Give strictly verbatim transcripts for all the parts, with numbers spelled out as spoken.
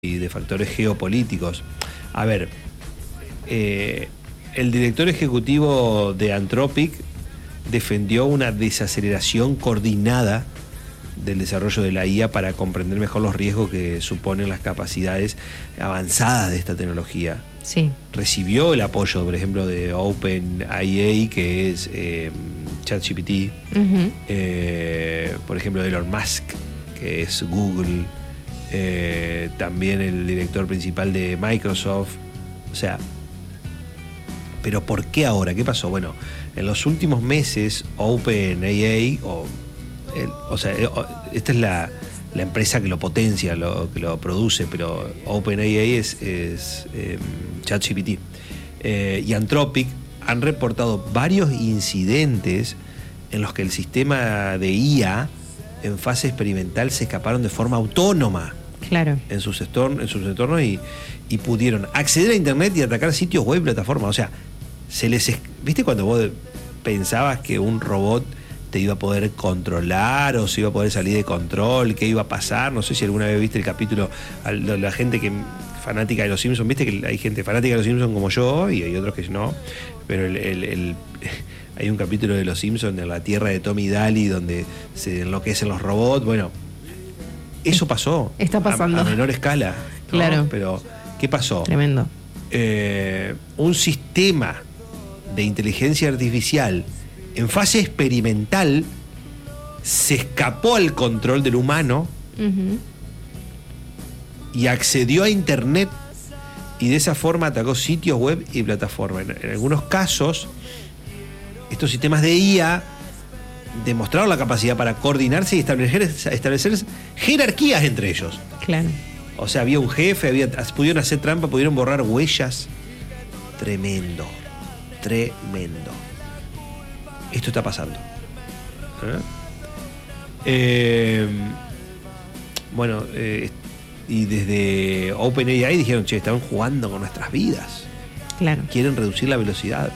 y de factores geopolíticos. A ver, eh, el director ejecutivo de Anthropic defendió una desaceleración coordinada del desarrollo de la I A para comprender mejor los riesgos que suponen las capacidades avanzadas de esta tecnología. Sí. Recibió el apoyo, por ejemplo, de OpenAI, que es eh, ChatGPT, uh-huh. eh, por ejemplo, de Elon Musk, que es Google, eh, también el director principal de Microsoft. O sea, ¿pero por qué ahora? ¿Qué pasó? Bueno, en los últimos meses OpenAI, o, el, o sea, esta es la, la empresa que lo potencia, lo, que lo produce, pero OpenAI es, es eh, ChatGPT. Eh, y Anthropic han reportado varios incidentes en los que el sistema de I A en fase experimental se escaparon de forma autónoma. Claro. En sus entornos, en sus entornos y, y pudieron acceder a internet y atacar sitios web y plataformas. O sea, se les... ¿Viste cuando vos pensabas que un robot te iba a poder controlar o se iba a poder salir de control? ¿Qué iba a pasar? No sé si alguna vez viste el capítulo, la gente que fanática de los Simpsons, viste que hay gente fanática de los Simpsons como yo y hay otros que no, pero el, el, el, hay un capítulo de los Simpsons en la tierra de Tom y Daly donde se enloquecen los robots. Bueno, eso pasó. Está pasando. A, a menor escala, ¿no? Claro. Pero, ¿qué pasó? Tremendo. Eh, un sistema de inteligencia artificial en fase experimental se escapó al control del humano, uh-huh. y accedió a internet y de esa forma atacó sitios web y plataformas. En, en algunos casos, estos sistemas de I A demostraron la capacidad para coordinarse y establecer, establecer jerarquías entre ellos. Claro. O sea, había un jefe, había, pudieron hacer trampa, pudieron borrar huellas. Tremendo, tremendo. Esto está pasando. ¿Eh? Eh, bueno, eh, y desde OpenAI dijeron, che, estaban jugando con nuestras vidas. Claro. Quieren reducir la velocidad.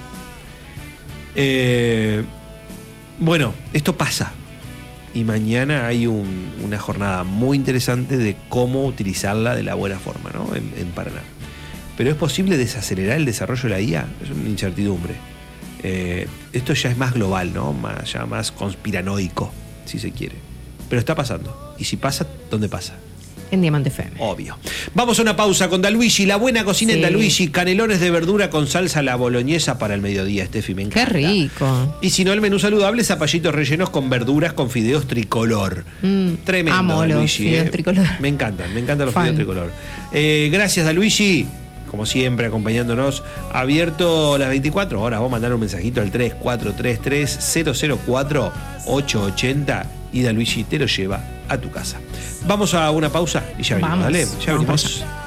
Eh, bueno, esto pasa. Y mañana hay un, una jornada muy interesante de cómo utilizarla de la buena forma, ¿no? En, en Paraná. Pero ¿es posible desacelerar el desarrollo de la I A? Es una incertidumbre. Eh, esto ya es más global, ¿no? Más, ya más conspiranoico, si se quiere. Pero está pasando. Y si pasa, ¿dónde pasa? En Diamante F M. Obvio. Vamos a una pausa con Daluigi, la buena cocina sí. En Daluigi, canelones de verdura con salsa a la boloñesa para el mediodía, Steffi, me encanta. Qué rico. Y si no, el menú saludable, zapallitos rellenos con verduras con fideos tricolor. Mm, Tremendo, amo Daluigi, los fideos eh. tricolor. Me encantan, me encantan los Fan. fideos tricolor. Eh, gracias, Daluigi. Como siempre, acompañándonos, abierto las veinticuatro horas. Vos mandar un mensajito al tres cuatro tres tres cero cero cuatro ocho ocho cero y Daluigi te lo lleva a tu casa. Vamos a una pausa y ya venimos, Vamos, dale, ya vamos venimos.